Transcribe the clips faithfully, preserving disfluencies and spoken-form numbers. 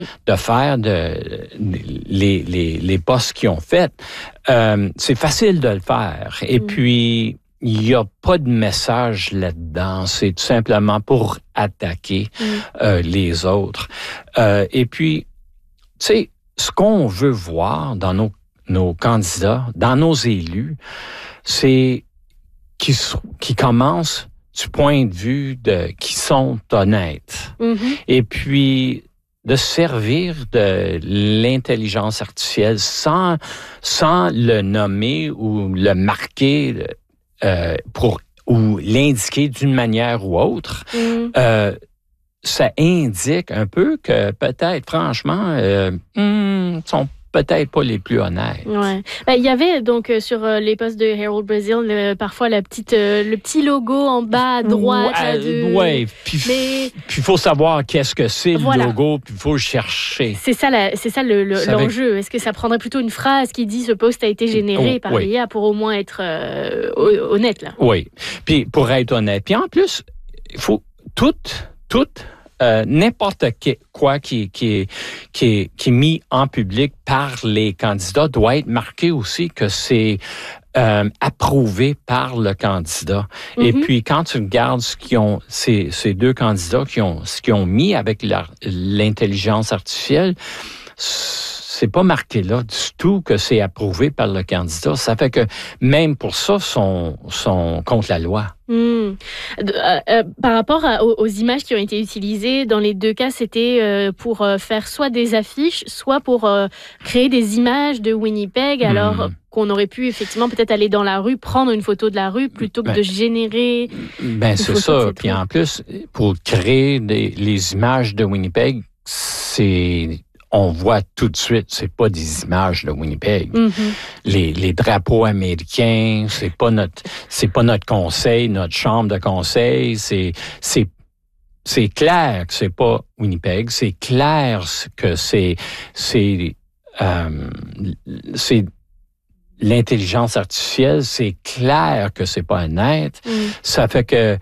de faire de, les, les, les postes qu'ils ont faits, euh, c'est facile de le faire. Et mmh. puis, il n'y a pas de message là-dedans. C'est tout simplement pour attaquer mmh. euh, les autres. Euh, et puis, tu sais, ce qu'on veut voir dans nos, nos candidats, dans nos élus, c'est qu'ils, qu'ils commencent du point de vue de qui sont honnêtes. Mmh. Et puis, de servir de l'intelligence artificielle sans, sans le nommer ou le marquer euh, pour, ou l'indiquer d'une manière ou autre. Mmh. Euh, ça indique un peu que peut-être, franchement, euh, hmm, sont peut-être pas les plus honnêtes. Ouais. Ben, il y avait donc euh, sur euh, les postes de Harold Brazil le, parfois la petite, euh, le petit logo en bas à droite. Ouais, de... ouais. Puis il Mais... faut savoir qu'est-ce que c'est voilà. le logo, puis il faut le chercher. C'est ça, la, c'est ça le, le, ça l'enjeu. Avec... Est-ce que ça prendrait plutôt une phrase qui dit ce poste a été généré oh, par oui. l'I A pour au moins être euh, honnête là. Oui. Puis pour être honnête. Puis en plus, il faut toutes, toutes. Euh, n'importe quoi qui, qui, est, qui, est, qui est mis en public par les candidats doit être marqué aussi que c'est euh, approuvé par le candidat. Mm-hmm. Et puis, quand tu regardes ce qu'ils ont, ces, ces deux candidats qui ont, ce qu'ils ont mis avec la, l'intelligence artificielle, c'est pas marqué là du tout que c'est approuvé par le candidat. Ça fait que même pour ça, sont, sont contre la loi. Mmh. Euh, euh, par rapport à, aux, aux images qui ont été utilisées, dans les deux cas, c'était euh, pour euh, faire soit des affiches, soit pour euh, créer des images de Winnipeg, alors mmh. qu'on aurait pu effectivement peut-être aller dans la rue, prendre une photo de la rue, plutôt que ben, de générer... Ben c'est ça. Puis en plus, pour créer des, les images de Winnipeg, c'est... On voit tout de suite, c'est pas des images de Winnipeg. Mm-hmm. Les, les drapeaux américains, c'est pas notre, c'est pas notre conseil, notre chambre de conseil. C'est, c'est, c'est clair que c'est pas Winnipeg. C'est clair que c'est, c'est, euh, c'est l'intelligence artificielle. C'est clair que c'est pas honnête. Mm. Ça fait que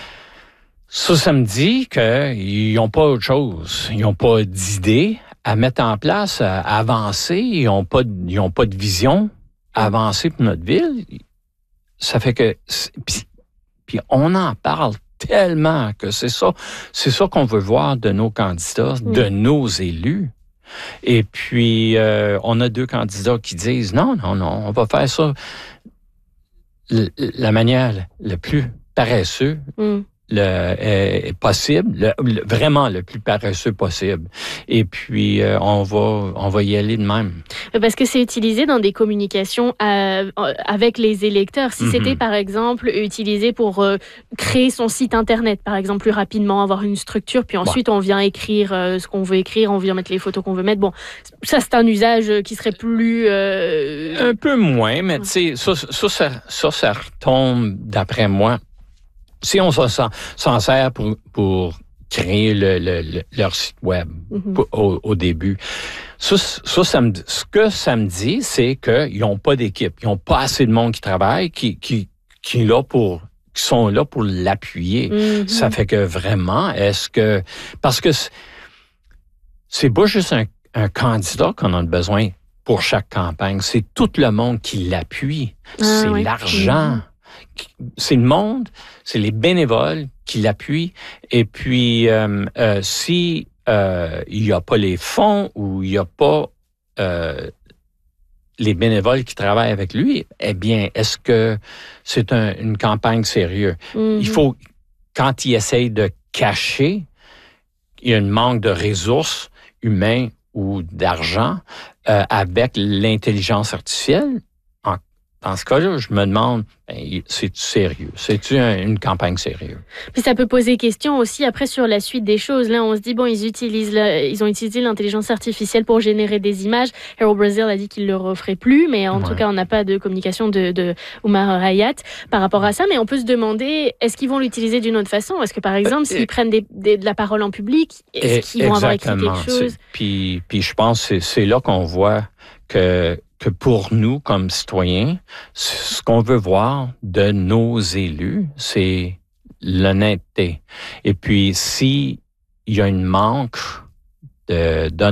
ça, ça me dit qu'ils n'ont pas autre chose. Ils n'ont pas d'idée à mettre en place, à avancer. Ils n'ont pas, de, ils ont pas de vision à avancer pour notre ville. Ça fait que... Puis, puis on en parle tellement que c'est ça, c'est ça qu'on veut voir de nos candidats, oui. de nos élus. Et puis, euh, on a deux candidats qui disent, non, non, non, on va faire ça de la manière la plus paresseuse. Mm. Le, euh, possible, le, le, vraiment le plus paresseux possible. Et puis, euh, on va on va y aller de même. Parce que c'est utilisé dans des communications euh, avec les électeurs. Si mm-hmm. c'était, par exemple, utilisé pour euh, créer son site Internet, par exemple, plus rapidement, avoir une structure, puis ensuite, ouais. on vient écrire euh, ce qu'on veut écrire, on vient mettre les photos qu'on veut mettre. Bon, ça, c'est un usage qui serait plus... Euh... Un peu moins, mais ouais. tu sais, ça, ça, ça, ça, ça retombe, d'après moi, si on s'en, s'en sert pour, pour créer le, le, le, leur site web mm-hmm. pour, au, au début, ça, ça, ça me, ce que ça me dit, c'est qu'ils n'ont pas d'équipe. Ils n'ont pas assez de monde qui travaille, qui, qui, qui, est là pour, qui sont là pour l'appuyer. Mm-hmm. Ça fait que vraiment, est-ce que... Parce que c'est, c'est pas juste un, un candidat qu'on a besoin pour chaque campagne. C'est tout le monde qui l'appuie. Ah, c'est oui. l'argent. Mm-hmm. C'est le monde, c'est les bénévoles qui l'appuient. Et puis, euh, euh, si euh, il n'y a pas les fonds ou il n'y a pas euh, les bénévoles qui travaillent avec lui, eh bien, est-ce que c'est un, une campagne sérieuse? Mm-hmm. Il faut, quand il essaye de cacher, il y a un manque de ressources humaines ou d'argent euh, avec l'intelligence artificielle. Dans ce cas-là, je me demande, ben, c'est-tu sérieux? C'est-tu un, une campagne sérieuse? Puis ça peut poser question aussi après sur la suite des choses. Là, on se dit, bon, ils utilisent la, ils ont utilisé l'intelligence artificielle pour générer des images. Harold Brazil a dit qu'il ne le referait plus, mais en ouais. tout cas, on n'a pas de communication de, de Umar Hayat par rapport à ça. Mais on peut se demander, est-ce qu'ils vont l'utiliser d'une autre façon? Est-ce que, par exemple, euh, s'ils et, prennent des, des, de la parole en public, est-ce qu'ils vont avoir écrit quelque chose? Puis, puis je pense que c'est, c'est là qu'on voit que que pour nous, comme citoyens, ce qu'on veut voir de nos élus, c'est l'honnêteté. Et puis, s'il y a une manque de, de